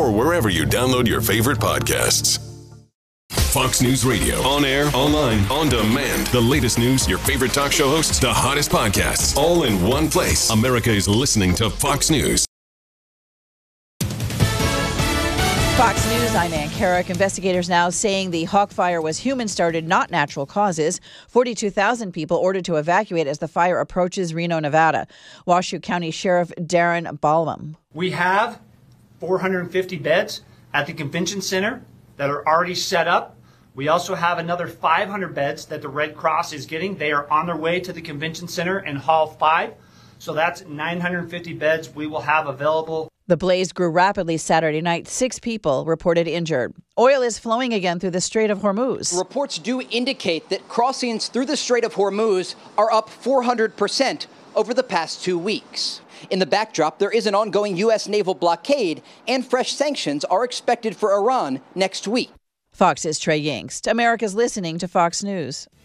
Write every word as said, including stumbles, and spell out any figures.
or wherever you download your favorite podcasts. Fox News Radio. On air, online, on demand. The latest news, your favorite talk show hosts, the hottest podcasts, all in one place. America is listening to Fox News. Fox News, I'm Ann Carrick. Investigators now saying the Hawk Fire was human-started, not natural causes. forty-two thousand people ordered to evacuate as the fire approaches Reno, Nevada. Washoe County Sheriff Darren Ballam. We have four hundred fifty beds at the convention center that are already set up. We also have another five hundred beds that the Red Cross is getting. They are on their way to the convention center in Hall five. So that's nine hundred fifty beds we will have available. The blaze grew rapidly Saturday night. Six people reported injured. Oil is flowing again through the Strait of Hormuz. Reports do indicate that crossings through the Strait of Hormuz are up four hundred percent over the past two weeks. In the backdrop, there is an ongoing U S naval blockade, and fresh sanctions are expected for Iran next week. Fox's Trey Yingst. America's listening to Fox News.